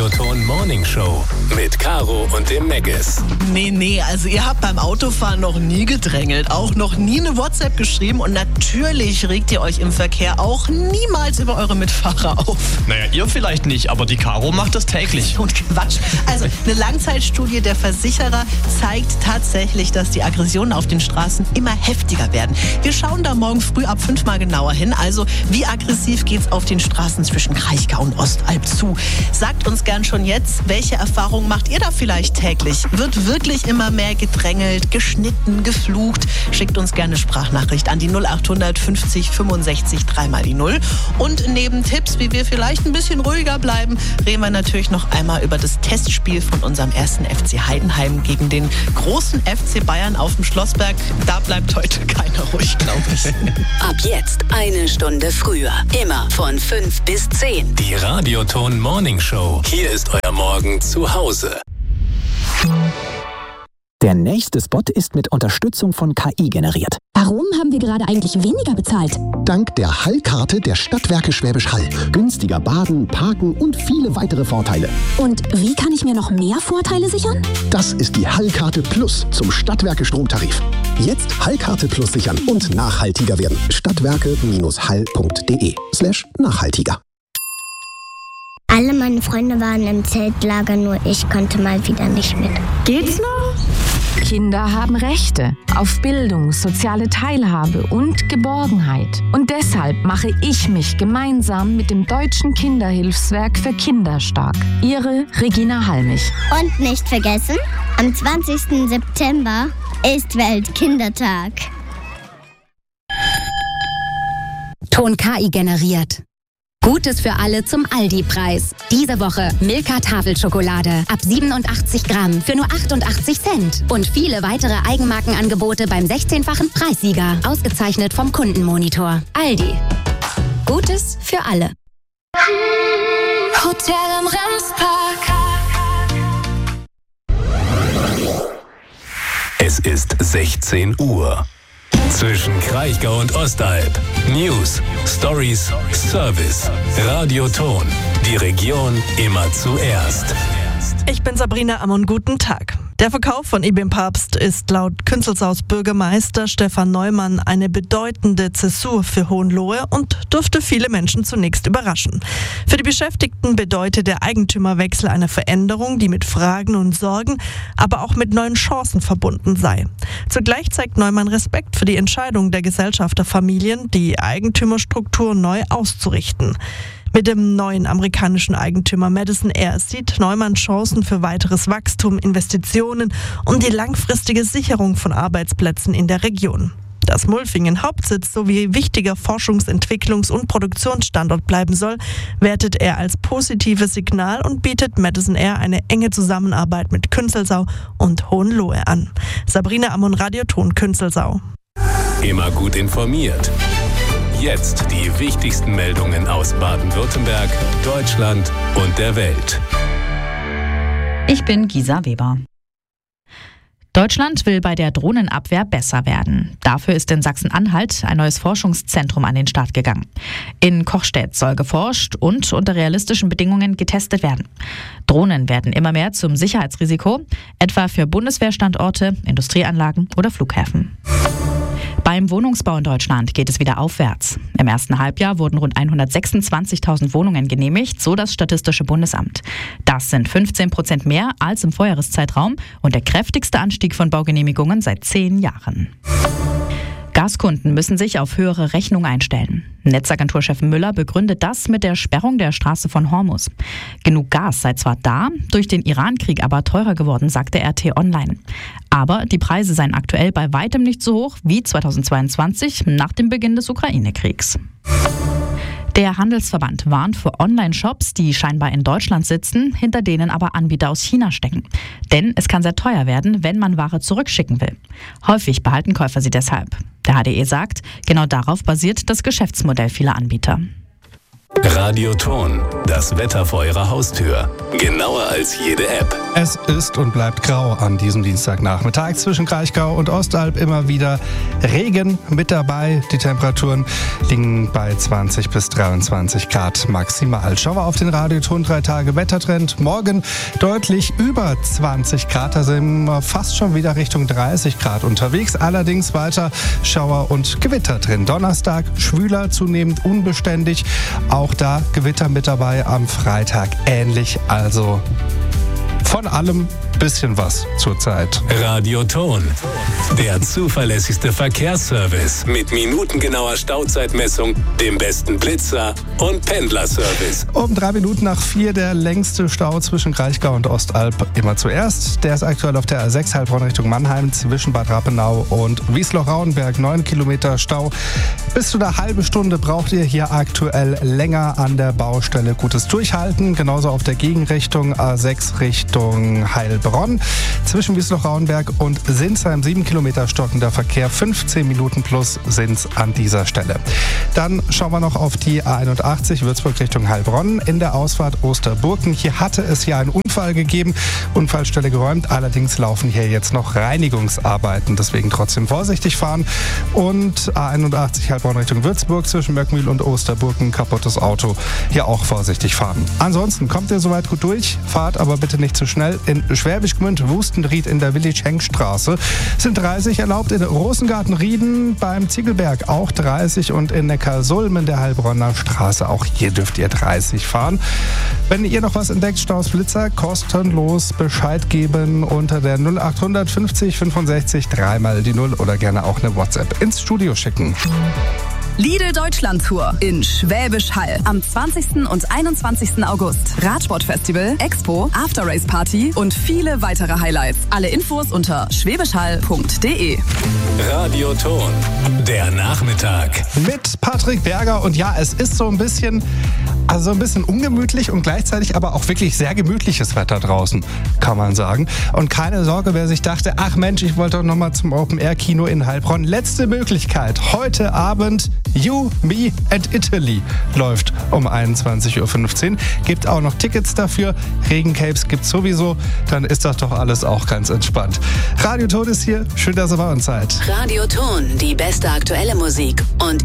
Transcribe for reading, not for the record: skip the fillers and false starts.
Radioton Morning Show mit Caro und dem Meggis. Nee, also ihr habt beim Autofahren noch nie gedrängelt, auch noch nie eine WhatsApp geschrieben und natürlich regt ihr euch im Verkehr auch niemals über eure Mitfahrer auf. Naja, ihr vielleicht nicht, aber die Caro macht das täglich. Und Quatsch. Also eine Langzeitstudie der Versicherer zeigt tatsächlich, dass die Aggressionen auf den Straßen immer heftiger werden. Wir schauen da morgen früh ab 5 mal genauer hin. Also wie aggressiv geht's auf den Straßen zwischen Kraichgau und Ostalb zu? Sagt uns gern schon jetzt, welche Erfahrungen macht ihr da vielleicht täglich? Wird wirklich immer mehr gedrängelt, geschnitten, geflucht? Schickt uns gerne eine Sprachnachricht an die 0800 50 65 3 mal die 0. Und neben Tipps, wie wir vielleicht ein bisschen ruhiger bleiben, reden wir natürlich noch einmal über das Testspiel von unserem ersten FC Heidenheim gegen den großen FC Bayern auf dem Schlossberg. Da bleibt heute keiner ruhig, glaube ich. Ab jetzt eine Stunde früher. Immer von 5 bis 10. Die Radioton Morning Show. Hier ist euer Morgen zu Hause. Der nächste Spot ist mit Unterstützung von KI generiert. Warum haben wir gerade eigentlich weniger bezahlt? Dank der Hall-Karte der Stadtwerke Schwäbisch Hall. Günstiger Baden, Parken und viele weitere Vorteile. Und wie kann ich mir noch mehr Vorteile sichern? Das ist die Hall-Karte Plus zum Stadtwerke Stromtarif. Jetzt Hall-Karte Plus sichern und nachhaltiger werden. Stadtwerke-hall.de/nachhaltiger. Alle meine Freunde waren im Zeltlager, nur ich konnte mal wieder nicht mit. Geht's noch? Kinder haben Rechte auf Bildung, soziale Teilhabe und Geborgenheit. Und deshalb mache ich mich gemeinsam mit dem Deutschen Kinderhilfswerk für Kinder stark. Ihre Regina Halmich. Und nicht vergessen, am 20. September ist Weltkindertag. Ton KI generiert. Gutes für alle zum Aldi-Preis. Diese Woche Milka Tafelschokolade ab 87 Gramm für nur 88 Cent. Und viele weitere Eigenmarkenangebote beim 16-fachen Preissieger. Ausgezeichnet vom Kundenmonitor. Aldi. Gutes für alle. Hotel am Remspark. Es ist 16 Uhr. Zwischen Kraichgau und Ostalb. News, Stories, Service. Radioton. Die Region immer zuerst. Ich bin Sabrina Ammon, guten Tag. Der Verkauf von IBM Papst ist laut Künzelsaus Bürgermeister Stefan Neumann eine bedeutende Zäsur für Hohenlohe und dürfte viele Menschen zunächst überraschen. Für die Beschäftigten bedeutet der Eigentümerwechsel eine Veränderung, die mit Fragen und Sorgen, aber auch mit neuen Chancen verbunden sei. Zugleich zeigt Neumann Respekt für die Entscheidung der Gesellschafterfamilien, die Eigentümerstruktur neu auszurichten. Mit dem neuen amerikanischen Eigentümer Madison Air sieht Neumann Chancen für weiteres Wachstum, Investitionen und die langfristige Sicherung von Arbeitsplätzen in der Region. Dass Mulfingen Hauptsitz sowie wichtiger Forschungs-, Entwicklungs- und Produktionsstandort bleiben soll, wertet er als positives Signal und bietet Madison Air eine enge Zusammenarbeit mit Künzelsau und Hohenlohe an. Sabrina Ammon, Radioton Künzelsau. Immer gut informiert. Jetzt die wichtigsten Meldungen aus Baden-Württemberg, Deutschland und der Welt. Ich bin Gisa Weber. Deutschland will bei der Drohnenabwehr besser werden. Dafür ist in Sachsen-Anhalt ein neues Forschungszentrum an den Start gegangen. In Kochstedt soll geforscht und unter realistischen Bedingungen getestet werden. Drohnen werden immer mehr zum Sicherheitsrisiko, etwa für Bundeswehrstandorte, Industrieanlagen oder Flughäfen. Beim Wohnungsbau in Deutschland geht es wieder aufwärts. Im ersten Halbjahr wurden rund 126.000 Wohnungen genehmigt, so das Statistische Bundesamt. Das sind 15% mehr als im Vorjahreszeitraum und der kräftigste Anstieg von Baugenehmigungen seit 10 Jahren. Gaskunden müssen sich auf höhere Rechnungen einstellen. Netzagenturchef Müller begründet das mit der Sperrung der Straße von Hormuz. Genug Gas sei zwar da, durch den Irankrieg aber teurer geworden, sagte RT Online. Aber die Preise seien aktuell bei weitem nicht so hoch wie 2022 nach dem Beginn des Ukraine-Kriegs. Der Handelsverband warnt vor Online-Shops, die scheinbar in Deutschland sitzen, hinter denen aber Anbieter aus China stecken. Denn es kann sehr teuer werden, wenn man Ware zurückschicken will. Häufig behalten Käufer sie deshalb. Der HDE sagt, genau darauf basiert das Geschäftsmodell vieler Anbieter. Radioton, das Wetter vor Ihrer Haustür. Genauer als jede App. Es ist und bleibt grau an diesem Dienstagnachmittag. Zwischen Kraichgau und Ostalb immer wieder Regen mit dabei. Die Temperaturen liegen bei 20 bis 23 Grad maximal. Schauen wir auf den Radioton 3-Tage-Wettertrend. Morgen deutlich über 20 Grad. Da sind wir fast schon wieder Richtung 30 Grad unterwegs. Allerdings weiter Schauer und Gewitter drin. Donnerstag schwüler, zunehmend unbeständig. Auch da Gewitter mit dabei am Freitag. Ähnlich also von allem bisschen was zurzeit. Radioton, der zuverlässigste Verkehrsservice mit minutengenauer Stauzeitmessung, dem besten Blitzer und Pendlerservice. Um 3 Minuten nach 4 der längste Stau zwischen Kraichgau und Ostalb immer zuerst. Der ist aktuell auf der A6 Heilbronn Richtung Mannheim zwischen Bad Rappenau und Wiesloch-Rauenberg. 9 Kilometer Stau. Bis zu einer halben Stunde braucht ihr hier aktuell länger an der Baustelle. Gutes Durchhalten. Genauso auf der Gegenrichtung A6 Richtung Heilbronn. Zwischen Wiesloch-Rauenberg und Sinsheim 7 Kilometer stockender Verkehr. 15 Minuten plus sind's an dieser Stelle. Dann schauen wir noch auf die A81 Würzburg Richtung Heilbronn. In der Ausfahrt Osterburken. Hier hatte es ja einen Unfall gegeben. Unfallstelle geräumt. Allerdings laufen hier jetzt noch Reinigungsarbeiten. Deswegen trotzdem vorsichtig fahren. Und A81 Heilbronn Richtung Würzburg zwischen Möckmühl und Osterburken. Kaputtes Auto. Hier auch vorsichtig fahren. Ansonsten kommt ihr soweit gut durch. Fahrt aber bitte nicht zu schnell. In Schwäbisch Gmünd, Wustenried in der Willi-Schenk-Straße sind 30 erlaubt. In Rosengarten-Rieden beim Ziegelberg auch 30 und in Neckarsulm in der Heilbronner Straße. Auch hier dürft ihr 30 fahren. Wenn ihr noch was entdeckt, Staus, Blitzer, kostenlos Bescheid geben unter der 0800 50 65 3 die 0 oder gerne auch eine WhatsApp ins Studio schicken. Lidl Deutschland Tour in Schwäbisch Hall am 20. und 21. August. Radsportfestival, Expo, After-Race Party und viele weitere Highlights. Alle Infos unter schwäbischhall.de. Radioton, der Nachmittag. Mit Patrick Berger und ja, es ist so ein bisschen ungemütlich und gleichzeitig aber auch wirklich sehr gemütliches Wetter draußen, kann man sagen. Und keine Sorge, wer sich dachte, ach Mensch, ich wollte doch noch mal zum Open-Air-Kino in Heilbronn. Letzte Möglichkeit. Heute Abend You, Me and Italy läuft um 21.15 Uhr. Gibt auch noch Tickets dafür. Regencapes gibt's sowieso. Dann ist das doch alles auch ganz entspannt. Radioton ist hier. Schön, dass ihr bei uns seid. Radioton, die beste aktuelle Musik und